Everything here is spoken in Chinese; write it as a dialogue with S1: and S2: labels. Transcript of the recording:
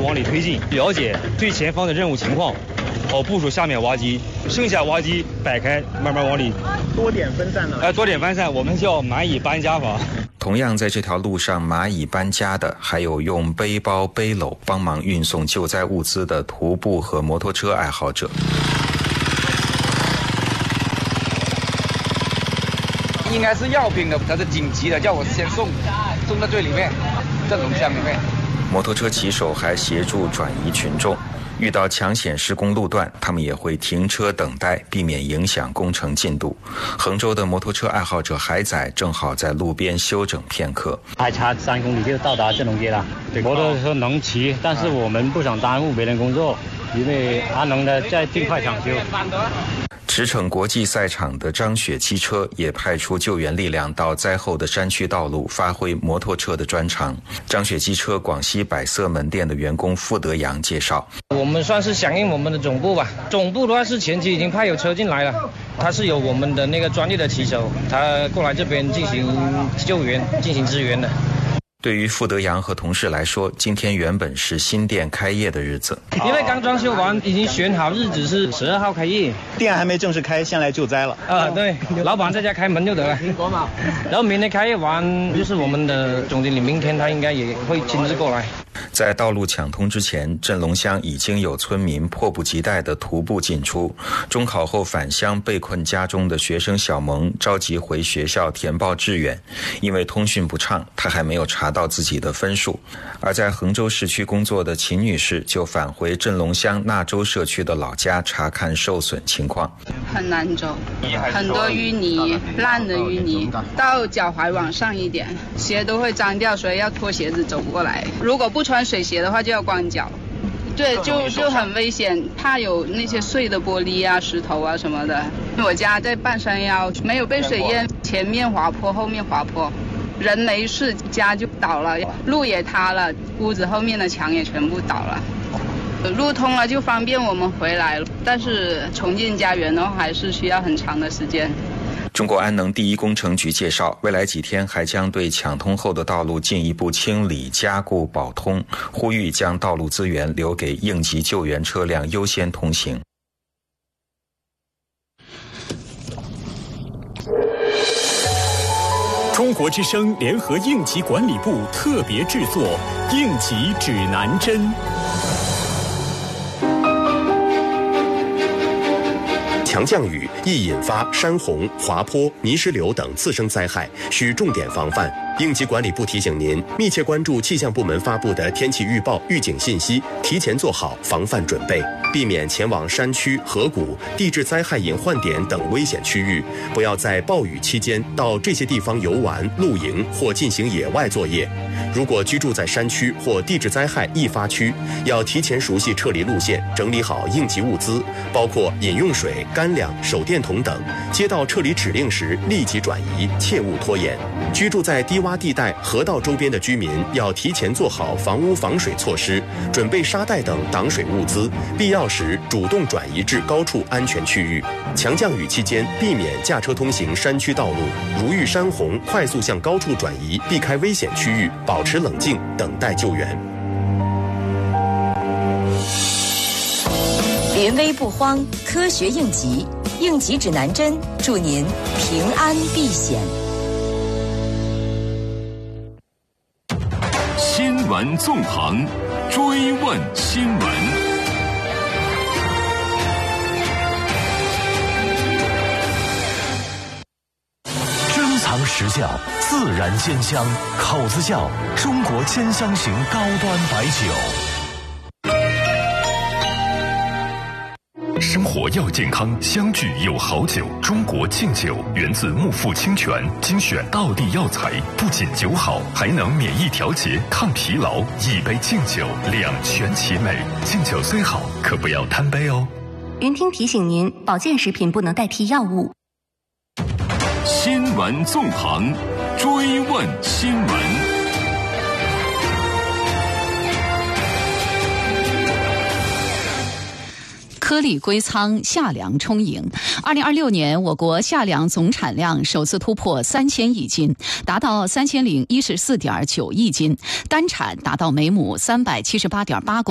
S1: 往里推进，了解最前方的任务情况，好部署下面挖机，剩下挖机摆开，慢慢往里。
S2: 多点分散呢？
S1: 多点分散，我们叫蚂蚁搬家法。
S3: 同样在这条路上蚂蚁搬家的，还有用背包背篓帮忙运送救灾物资的徒步和摩托车爱好者。
S4: 应该是药品的，它是紧急的，叫我先送到最里面，镇龙乡里面。
S3: 摩托车骑手还协助转移群众，遇到抢险施工路段，他们也会停车等待，避免影响工程进度。衡州的摩托车爱好者海仔正好在路边休整片刻。
S5: 还差3公里就到达镇龙街了。摩托车能骑，但是我们不想耽误别人工作，因为阿能的在尽快抢救。
S3: 驰骋国际赛场的张雪机车也派出救援力量到灾后的山区道路，发挥摩托车的专长。张雪机车广西百色门店的员工付德阳介绍，
S6: 我们算是响应我们的总部吧，总部的话是前期已经派有车进来了，他是有我们的那个专业的骑手，他过来这边进行救援进行支援的。
S3: 对于付德阳和同事来说，今天原本是新店开业的日子，
S6: 因为刚装修完，已经选好日子是12号开业，
S2: 店还没正式开，先来救灾了。
S6: 对，老板在家开门就得了。然后明天开业完，就是我们的总经理，明天他应该也会亲自过来。
S3: 在道路抢通之前，镇龙乡已经有村民迫不及待地徒步进出。中考后返乡被困家中的学生小萌着急回学校填报志愿，因为通讯不畅，他还没有查到自己的分数。而在衡州市区工作的秦女士就返回镇龙乡纳州社区的老家查看受损情况。
S7: 很难走，很多淤泥，烂的淤泥到脚踝往上一点，鞋都会脏掉，所以要脱鞋子走过来。如果不穿水鞋的话就要光脚。对，就很危险，怕有那些碎的玻璃啊、石头啊什么的。我家在半山腰，没有被水淹，前面滑坡，后面滑坡，人没事，家就倒了，路也塌了，屋子后面的墙也全部倒了。路通了就方便我们回来了，但是重建家园的话还是需要很长的时间。
S3: 中国安能第一工程局介绍，未来几天还将对抢通后的道路进一步清理、加固、保通，呼吁将道路资源留给应急救援车辆优先通行。
S8: 中国之声联合应急管理部特别制作《应急指南针》。
S9: 强降雨易引发山洪、滑坡、泥石流等次生灾害，需重点防范。应急管理部提醒您，密切关注气象部门发布的天气预报、预警信息，提前做好防范准备，避免前往山区、河谷、地质灾害隐患点等危险区域。不要在暴雨期间到这些地方游玩、露营或进行野外作业。如果居住在山区或地质灾害易发区，要提前熟悉撤离路线，整理好应急物资，包括饮用水、干粮、手电筒等。接到撤离指令时立即转移，切勿拖延。居住在低洼地带、河道周边的居民要提前做好房屋防水措施，准备沙袋等挡水物资，必要时主动转移至高处安全区域。强降雨期间，避免驾车通行山区道路，如遇山洪，快速向高处转移，避开危险区域，保持冷静，等待救援。
S10: 临危不慌，科学应急，应急指南针，祝您平安避险。
S8: 新闻纵横，追问新闻。珍藏实窖，自然鲜香，口子窖，中国千香型高端白酒。生活要健康，相聚有好酒。中国敬酒源自木富清泉，精选道地药材，不仅酒好，还能免疫调节、抗疲劳。一杯敬酒，两全其美。敬酒虽好，可不要贪杯哦。
S11: 云听提醒您，保健食品不能代替药物。
S8: 新闻纵横，追问新闻。
S12: 颗粒归仓，夏粮充盈。2026年，我国夏粮总产量首次突破3000亿斤，达到3014.9亿斤，单产达到每亩378.8公